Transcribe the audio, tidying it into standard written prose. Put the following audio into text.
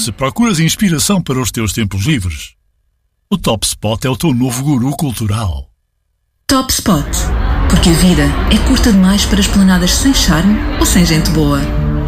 Se procuras inspiração para os teus tempos livres, o Top Spot é o teu novo guru cultural. Top Spot, porque a vida é curta demais para esplanadas sem charme ou sem gente boa.